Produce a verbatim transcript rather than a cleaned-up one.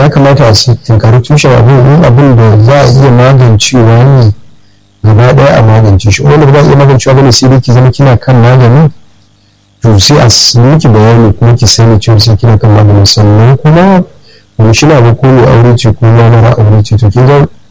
ya kamata a tinkari tushen abin abin da za a iya magancewa ne gaba ɗaya a magance shi wanda ba za a iya magancewa bane sai dai ki zama kina kan magani to sai a miki bayani kuma ki sani cewa sai kina kan magani sannan kuma wani shi na ba ko mai aure ce ko ma mara aure ce to kin ga